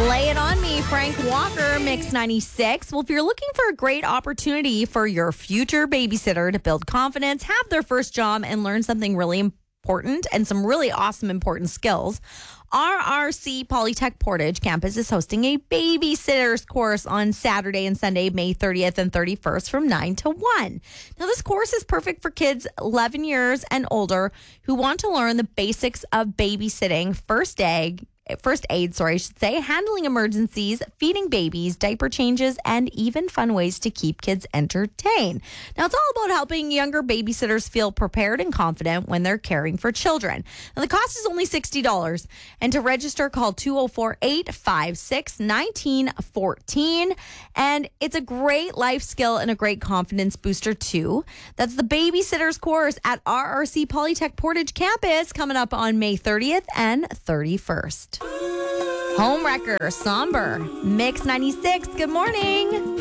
Lay it on me, Frank Walker, Mix 96. Well, if you're looking for a great opportunity for your future babysitter to build confidence, have their first job, and learn something really important and some really awesome important skills, RRC Polytech Portage campus is hosting a babysitter's course on Saturday and Sunday, May 30th and 31st from 9 to 1. Now, this course is perfect for kids 11 years and older who want to learn the basics of babysitting, first aid, handling emergencies, feeding babies, diaper changes, and even fun ways to keep kids entertained. Now, it's all about helping younger babysitters feel prepared and confident when they're caring for children. Now, the cost is only $60, and to register, call 204-856-1914. And it's a great life skill and a great confidence booster, too. That's the babysitter's course at RRC Polytech Portage campus coming up on May 30th and 31st. Homewrecker, Somber, Mix 96. Good morning.